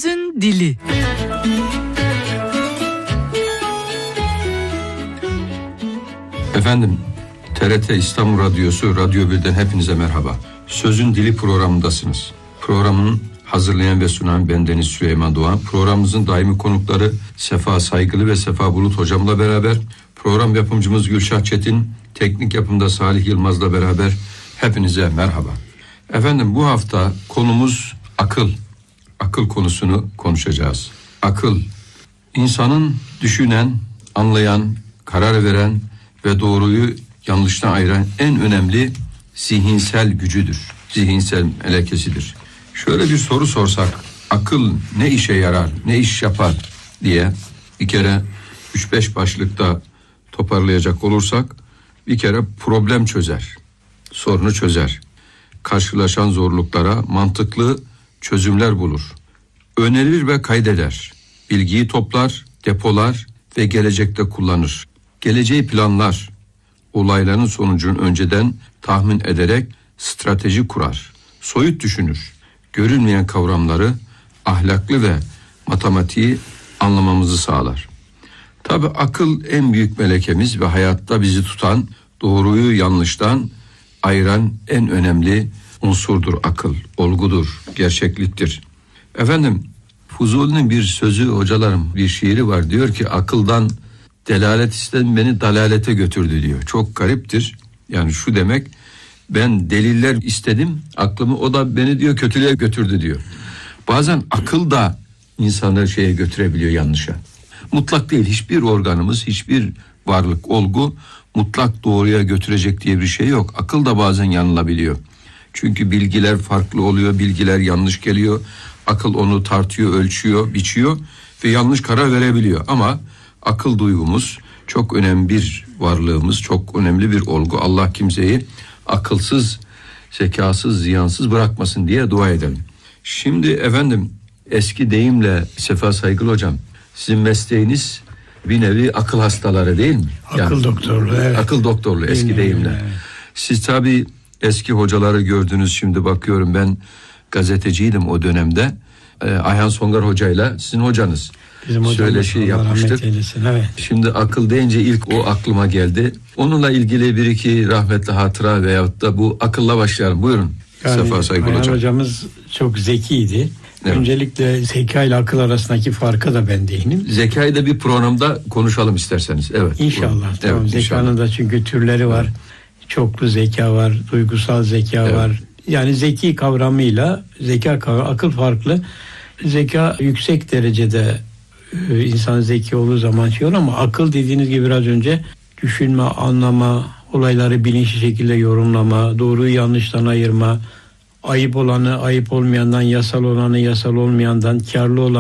Sözün Dili. Efendim, TRT İstanbul Radyosu Radyo 1'den hepinize merhaba. Sözün Dili programındasınız. Programın hazırlayan ve sunan bendeniz Süleyman Doğan. Programımızın daimi konukları Sefa Saygılı ve Sefa Bulut hocamla beraber, program yapımcımız Gülşah Çetin, teknik yapımda Salih Yılmaz'la beraber hepinize merhaba. Efendim, bu hafta konumuz akıl. Akıl konusunu konuşacağız. Akıl, insanın düşünen, anlayan, karar veren ve doğruyu yanlıştan ayıran en önemli zihinsel gücüdür. Zihinsel melekesidir. Şöyle bir soru sorsak, akıl ne işe yarar, ne iş yapar diye bir kere 3-5 başlıkta toparlayacak olursak, bir kere problem çözer, sorunu çözer. Karşılaşan zorluklara mantıklı çözümler bulur. Önerir ve kaydeder. Bilgiyi toplar, depolar ve gelecekte kullanır. Geleceği planlar. Olayların sonucunu önceden tahmin ederek strateji kurar. Soyut düşünür. Görünmeyen kavramları ahlaklı ve matematiği anlamamızı sağlar. Tabii akıl en büyük melekemiz ve hayatta bizi tutan, doğruyu yanlıştan ayıran en önemli unsurdur akıl, olgudur, gerçekliktir. Efendim, Fuzuli'nin bir sözü, hocalarım bir şiiri var, diyor ki akıldan delalet istedim, beni dalalete götürdü diyor. Çok gariptir. Yani şu demek, ben deliller istedim aklımı, o da beni diyor kötülüğe götürdü diyor. Bazen akıl da insanı şeye götürebiliyor, yanlışa. Mutlak değil, hiçbir organımız, hiçbir varlık, olgu mutlak doğruya götürecek diye bir şey yok. Akıl da bazen yanılabiliyor. Çünkü bilgiler farklı oluyor, bilgiler yanlış geliyor. Akıl onu tartıyor, ölçüyor, biçiyor ve yanlış karar verebiliyor. Ama akıl duygumuz çok önemli bir varlığımız, çok önemli bir olgu. Allah kimseyi akılsız, zekasız, ziyansız bırakmasın diye dua edelim. Şimdi efendim, eski deyimle Sefa Saygılı hocam, sizin mesleğiniz bir nevi akıl hastaları değil mi? Akıl doktorluğu, evet. Akıl doktorluğu eski deyimle. Evet. Siz tabii eski hocaları gördünüz, şimdi bakıyorum, ben gazeteciydim o dönemde. Ayhan Songar hocayla, sizin hocanız. Bizim söyleşi yapmıştık. Evet. Şimdi akıl deyince ilk o aklıma geldi. Onunla ilgili bir iki rahmetli hatıra veyahut da bu akılla başlayalım. Buyurun. Yani, Sefa Saygılı Ayhan hocam. Hocamız çok zekiydi. Evet. Öncelikle zeka ile akıl arasındaki farka da ben değinim. Zekayı da bir programda konuşalım isterseniz. Evet. İnşallah. Evet, tamam. Zekanın inşallah. da çünkü türleri var. Evet. Çoklu zeka var, duygusal zeka evet. var. Yani zeki kavramıyla zeka kavramı, akıl farklı. Zeka yüksek derecede insan zeki olduğu zaman şey olur, ama akıl dediğiniz gibi biraz önce düşünme, anlama, olayları bilinçli şekilde yorumlama, doğruyu yanlıştan ayırma, ayıp olanı ayıp olmayandan, yasal olanı yasal olmayandan, karlı olanı